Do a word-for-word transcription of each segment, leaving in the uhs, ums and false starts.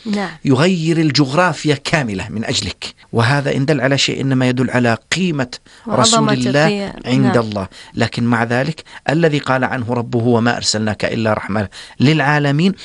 نعم. يغير الجغرافيا كاملة من أجلك. وهذا إن دل على شيء إنما يدل على قيمة رسول الله عند نعم. الله. لكن مع ذلك الذي قال عنه ربه وما أرسلناك إلا رحمة للعالمين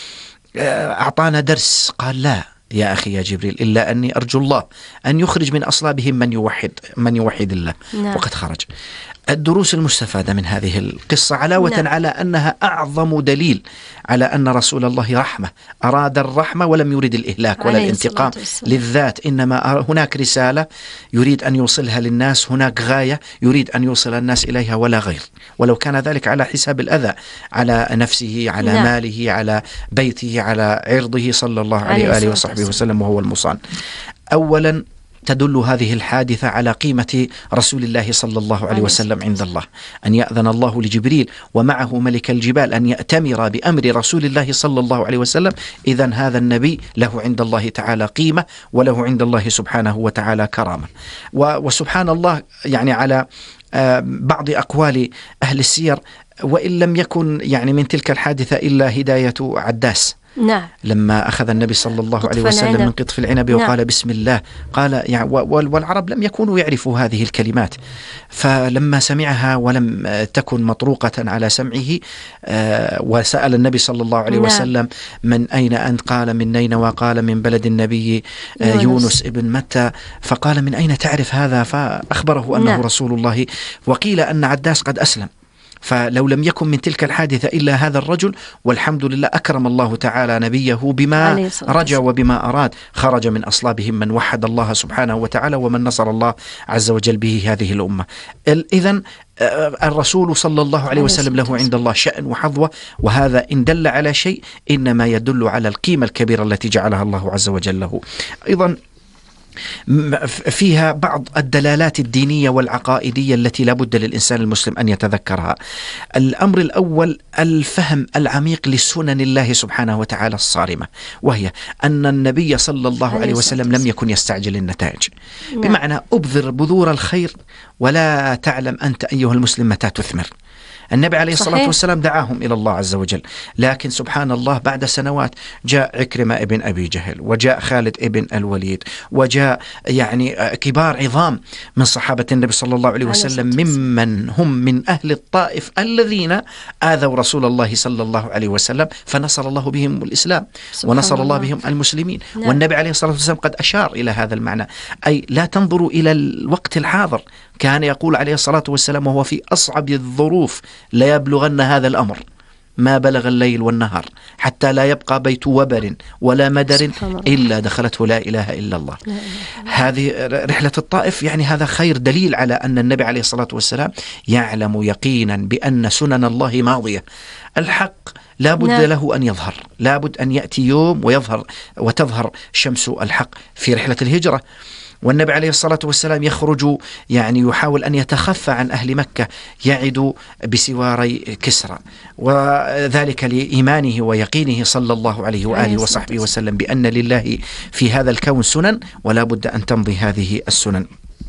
أعطانا درس، قال لا يا أخي يا جبريل إلا أني أرجو الله أن يخرج من أصلابهم من يوحد من يوحد الله نعم. وقد خرج. الدروس المستفادة من هذه القصة علاوة نعم. على أنها أعظم دليل على أن رسول الله رحمة، أراد الرحمة ولم يريد الإهلاك ولا الانتقام للذات، إنما هناك رسالة يريد أن يوصلها للناس، هناك غاية يريد أن يوصل الناس إليها ولا غير، ولو كان ذلك على حساب الأذى على نفسه، على نعم. ماله، على بيته، على عرضه صلى الله عليه وآله وصحبه وسلم وهو المصان. أولا تدل هذه الحادثة على قيمة رسول الله صلى الله عليه وسلم عند الله، أن يأذن الله لجبريل ومعه ملك الجبال أن يأتمر بأمر رسول الله صلى الله عليه وسلم. إذن هذا النبي له عند الله تعالى قيمة، وله عند الله سبحانه وتعالى كرامة. وسبحان الله يعني على بعض أقوال أهل السير، وإن لم يكن يعني من تلك الحادثة إلا هداية عداس نعم. لما أخذ النبي صلى الله عليه وسلم العنب. من قطف العنب وقال نعم. بسم الله، قال يعني والعرب لم يكونوا يعرفوا هذه الكلمات، فلما سمعها ولم تكن مطروقة على سمعه وسأل النبي صلى الله عليه نعم. وسلم من أين أنت؟ قال من نينوى، قال من بلد النبي يونس, يونس ابن متى، فقال من أين تعرف هذا؟ فأخبره أنه نعم. رسول الله. وقيل أن عداس قد أسلم، فلو لم يكن من تلك الحادثة إلا هذا الرجل، والحمد لله أكرم الله تعالى نبيه بما رجع وبما أراد، خرج من أصلابهم من وحد الله سبحانه وتعالى ومن نصر الله عز وجل به هذه الأمة. إذن الرسول صلى الله عليه وسلم له عند الله شأن وحظوة، وهذا إن دل على شيء إنما يدل على القيمة الكبيرة التي جعلها الله عز وجل له. أيضا فيها بعض الدلالات الدينية والعقائدية التي لا بد للإنسان المسلم أن يتذكرها. الأمر الأول الفهم العميق لسنن الله سبحانه وتعالى الصارمة، وهي أن النبي صلى الله عليه وسلم لم يكن يستعجل النتائج، بمعنى أبذر بذور الخير ولا تعلم أنت أيها المسلم متى تثمر. النبي عليه الصلاة صحيح. والسلام دعاهم إلى الله عز وجل، لكن سبحان الله بعد سنوات جاء عكرمة ابن أبي جهل، وجاء خالد ابن الوليد، وجاء يعني كبار عظام من صحابة النبي صلى الله عليه وسلم ممن هم من أهل الطائف الذين آذوا رسول الله صلى الله عليه وسلم، فنصر الله بهم الإسلام ونصر الله, الله بهم المسلمين نعم. والنبي عليه الصلاة والسلام قد أشار إلى هذا المعنى، أي لا تنظروا إلى الوقت الحاضر، كان يقول عليه الصلاة والسلام وهو في أصعب الظروف لا يبلغن هذا الأمر ما بلغ الليل والنهار حتى لا يبقى بيت وبر ولا مدر إلا دخلته لا إله إلا الله. هذه رحلة الطائف، يعني هذا خير دليل على أن النبي عليه الصلاة والسلام يعلم يقينا بأن سنن الله ماضية. الحق لا بد نعم. له أن يظهر، لا بد أن يأتي يوم ويظهر وتظهر شمس الحق. في رحلة الهجرة والنبي عليه الصلاة والسلام يخرج يعني يحاول أن يتخفى عن أهل مكة، يعد بسواري كسرى، وذلك لإيمانه ويقينه صلى الله عليه وآله وصحبه وسلم بأن لله في هذا الكون سنن ولا بد أن تمضي هذه السنن.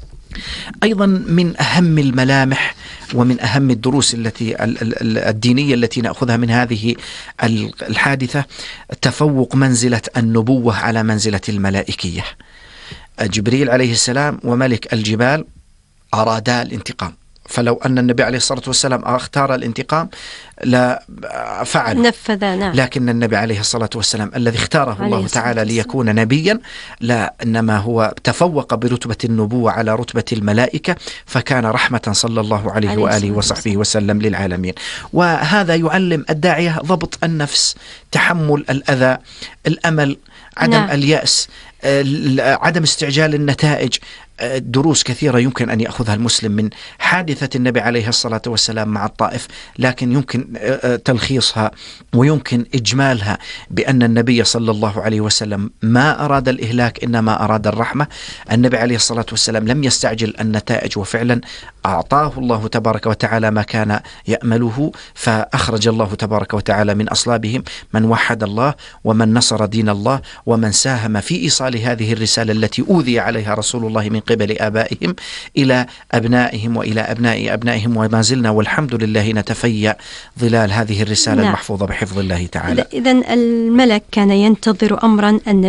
أيضا من أهم الملامح ومن أهم الدروس التي الدينية التي نأخذها من هذه الحادثة تفوق منزلة النبوة على منزلة الملائكية. جبريل عليه السلام وملك الجبال أرادا الانتقام، فلو أن النبي عليه الصلاة والسلام اختار الانتقام لا فعل نفذ نعم. لكن النبي عليه الصلاة والسلام الذي اختاره الله تعالى ليكون نبيا، لا إنما هو تفوق برتبة النبوة على رتبة الملائكة، فكان رحمة صلى الله عليه وآله وصحبه وسلم للعالمين. وهذا يعلم الداعية ضبط النفس، تحمل الأذى، الأمل، عدم نعم. اليأس، عدم استعجال النتائج. دروس كثيرة يمكن أن يأخذها المسلم من حادثة النبي عليه الصلاة والسلام مع الطائف، لكن يمكن تلخيصها ويمكن إجمالها بأن النبي صلى الله عليه وسلم ما أراد الإهلاك إنما أراد الرحمة. النبي عليه الصلاة والسلام لم يستعجل النتائج، وفعلا أعطاه الله تبارك وتعالى ما كان يأمله، فأخرج الله تبارك وتعالى من أصلابهم من وحد الله ومن نصر دين الله ومن ساهم في إيصال هذه الرسالة التي أوذي عليها رسول الله من قبل آبائهم إلى أبنائهم وإلى أبناء أبنائهم، وما زلنا والحمد لله نتفيأ ظلال هذه الرسالة نعم. المحفوظة بحفظ الله تعالى. إذن الملك كان ينتظر أمرا